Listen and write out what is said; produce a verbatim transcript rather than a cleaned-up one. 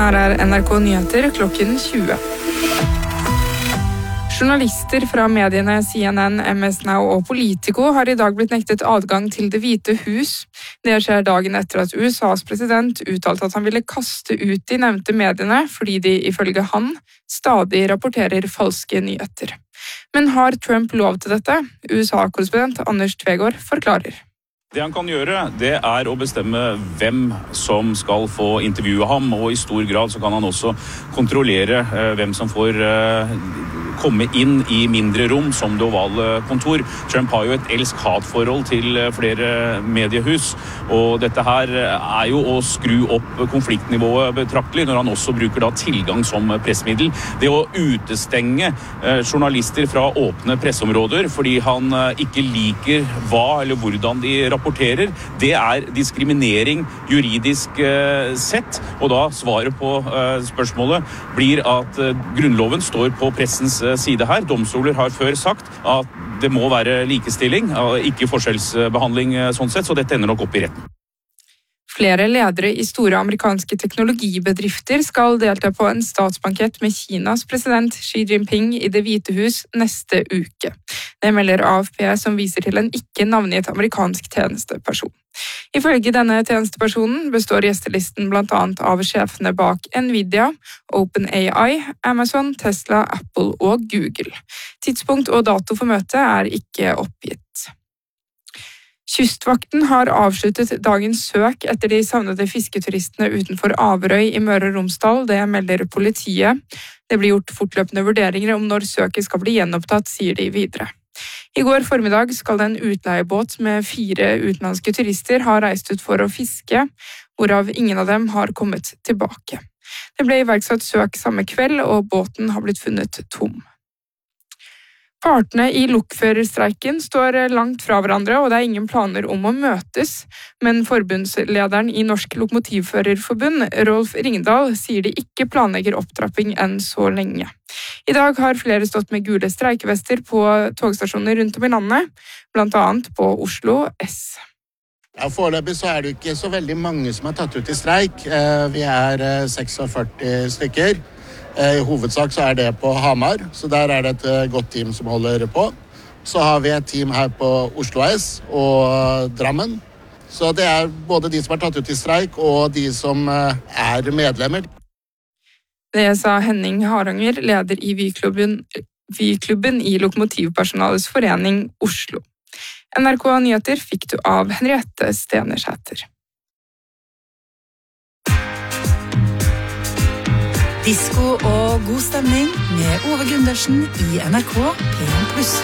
Her er N R K Nyheter klokken tjue. Journalister fra mediene C N N, M S Now og Politico har i dag blitt nektet adgang til Det hvite hus. Det skjer dagen etter at U S A's president uttalte at han ville kaste ut de nevnte mediene fordi de ifølge han stadig rapporterer falske nyheter. Men har Trump lov til dette? U S A-korrespondent Anders Tvegård forklarer. Det han kan gjøre, det er å bestemme hvem som skal få intervjue ham, og i stor grad så kan han også kontrollere eh, hvem som får eh, komme inn i mindre rom som det ovale kontor. Trump har jo et elsk-hat-forhold til flere mediehus, og dette her er jo å skru opp konfliktnivået betraktelig når han også bruker da tilgang som pressmiddel. Det å utestenge eh, journalister fra åpne presseområder fordi han eh, ikke liker hva eller hvordan de rapporterer, rapporterer, det er diskriminering juridisk eh, sett, og da svaret på eh, spørsmålet blir at eh, grunnloven står på pressens eh, side her. Domstoler har før sagt at det må være likestilling, ikke forskjellsbehandling eh, sånn sett, så dette ender nok opp i retten. Flere ledere i store amerikanske teknologibedrifter skal delta på en statsbankett med Kinas president Xi Jinping i Det hvite hus neste uke. Det melder A F P som viser til en ikke navngitt amerikansk tjenesteperson. Ifølge denne tjenestepersonen består gjestelisten blant annet av sjefene bak Nvidia, OpenAI, Amazon, Tesla, Apple og Google. Tidspunkt og dato for møtet er ikke oppgitt. Kystvakten har avsluttet dagens søk etter de savnede fisketuristene utenfor Averøy i Møre og Romsdal, det melder politiet. Det blir gjort fortløpende vurderinger om når søket skal bli gjenopptatt, sier de videre. I går formiddag skal en utleiebåt med fire utenlandske turister ha reist ut for å fiske, hvorav ingen av dem har kommet tilbake. Det ble iverksatt søk samme kveld, og båten har blitt funnet tom. Partene i lokførerstreiken står langt fra hverandre, og det er ingen planer om å møtes, men forbundslederen i Norsk Lokomotivførerforbund, Rolf Ringdal, sier de ikke planlegger opptrapping enn så lenge. I dag har flere stått med gule streikevester på togstasjoner rundt om i landet, blant annet på Oslo S. Ja, foreløpig så er det ikke så veldig mange som er tatt ut i streik. Vi er førtiseks stykker. I hovedsak så er det på Hamar, så der er det et godt team som holder på. Så har vi et team her på Oslo S og Drammen. Så det er både de som er tatt ut i streik og de som er medlemmer. Det sa Henning Haranger, leder i Vy-klubben, Vy-klubben i Lokomotivpersonalets forening Oslo. N R K Nyheter fikk du av Henriette Stenersæter. Disko og god stemning med Ove Gundersen i N R K P en pluss.